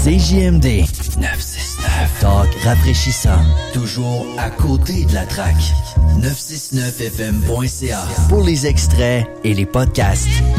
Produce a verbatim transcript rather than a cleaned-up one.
C J M D neuf cent soixante-neuf. Talk rafraîchissant. Toujours à côté de la traque. neuf cent soixante-neuf F M point C A pour les extraits et les podcasts.